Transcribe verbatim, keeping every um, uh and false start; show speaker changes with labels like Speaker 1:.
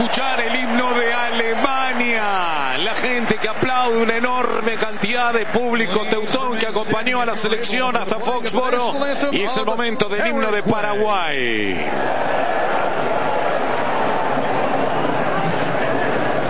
Speaker 1: escuchar el himno de Alemania. La gente que aplaude, una enorme cantidad de público teutón que acompañó a la selección hasta Foxboro. Y es el momento del himno de Paraguay.